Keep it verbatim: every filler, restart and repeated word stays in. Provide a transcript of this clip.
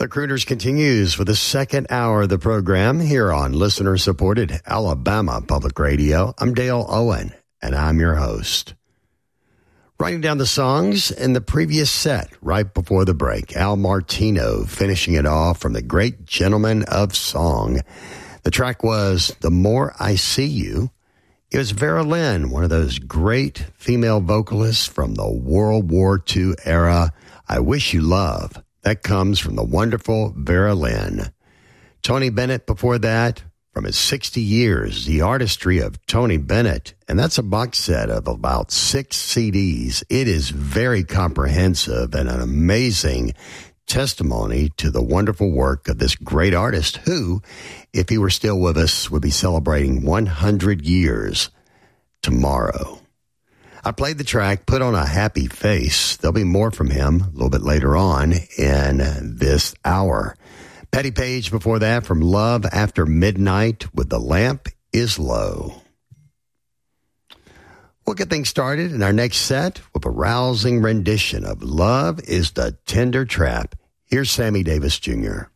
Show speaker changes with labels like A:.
A: The Crooners continues for the second hour of the program here on listener-supported Alabama Public Radio. I'm Dale Owen, and I'm your host. Writing down the songs in the previous set right before the break, Al Martino finishing it off from the great Gentleman of Song. The track was The More I See You. It was Vera Lynn, one of those great female vocalists from the World War Two era. I Wish You Love. That comes from the wonderful Vera Lynn. Tony Bennett before that, from his sixty years, The Artistry of Tony Bennett. And that's a box set of about six C Ds. It is very comprehensive and an amazing testimony to the wonderful work of this great artist who, if he were still with us, would be celebrating one hundred years tomorrow. I played the track, Put on a Happy Face. There'll be more from him a little bit later on in this hour. Patti Page before that from Love After Midnight with The Lamp is Low. We'll get things started in our next set with a rousing rendition of Love is the Tender Trap. Here's Sammy Davis Junior